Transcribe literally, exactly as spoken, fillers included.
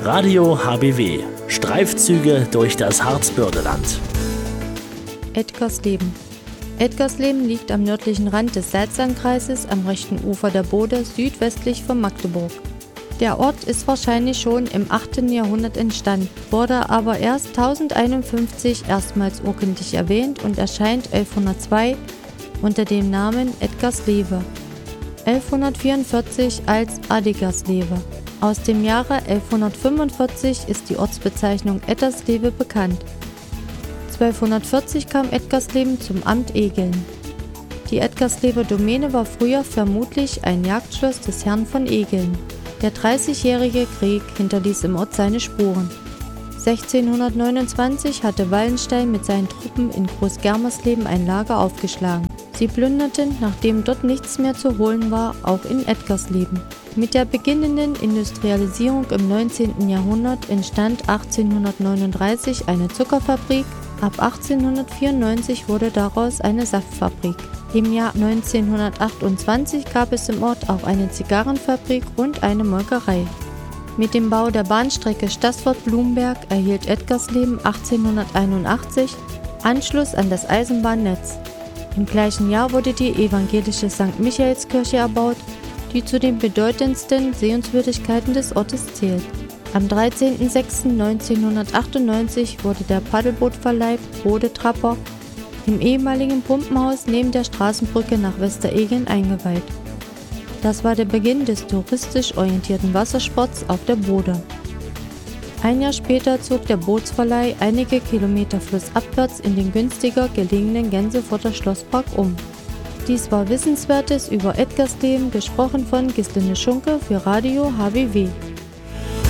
Radio H B W. Streifzüge durch das Harzbördeland. Edgarsleben. Edgarsleben liegt am nördlichen Rand des Salzlandkreises am rechten Ufer der Bode südwestlich von Magdeburg. Der Ort ist wahrscheinlich schon im achten Jahrhundert entstanden, wurde aber erst tausendeinundfünfzig erstmals urkundlich erwähnt und erscheint elfhundertzwei unter dem Namen Edgarsleve, elfhundertvierundvierzig als Adigersleve. Aus dem Jahre elfhundertfünfundvierzig ist die Ortsbezeichnung Edgarsleve bekannt. zwölfhundertvierzig kam Edgarsleben zum Amt Egeln. Die Edgarslever Domäne war früher vermutlich ein Jagdschloss des Herrn von Egeln. Der Dreißigjährige Krieg hinterließ im Ort seine Spuren. sechzehnhundertneunundzwanzig hatte Wallenstein mit seinen Truppen in Groß-Germersleben ein Lager aufgeschlagen. Sie plünderten, nachdem dort nichts mehr zu holen war, auch in Edgarsleben. Mit der beginnenden Industrialisierung im neunzehnten Jahrhundert entstand achtzehnhundertneununddreißig eine Zuckerfabrik. Ab achtzehnhundertvierundneunzig wurde daraus eine Saftfabrik. Im Jahr neunzehnhundertachtundzwanzig gab es im Ort auch eine Zigarrenfabrik und eine Molkerei. Mit dem Bau der Bahnstrecke Stassfurt-Blumberg erhielt Edgarsleben achtzehnhunderteinundachtzig Anschluss an das Eisenbahnnetz. Im gleichen Jahr wurde die evangelische Sankt Michaelskirche erbaut, die zu den bedeutendsten Sehenswürdigkeiten des Ortes zählt. Am dreizehnten sechsten neunzehnhundertachtundneunzig wurde der Paddelbootverleih Bode Trapper im ehemaligen Pumpenhaus neben der Straßenbrücke nach Westeregeln eingeweiht. Das war der Beginn des touristisch orientierten Wassersports auf der Bode. Ein Jahr später zog der Bootsverleih einige Kilometer flussabwärts in den günstiger gelegenen Gänsefurter Schlosspark um. Dies war Wissenswertes über Edgarsleben, gesprochen von Gisline Schunke für Radio H B W.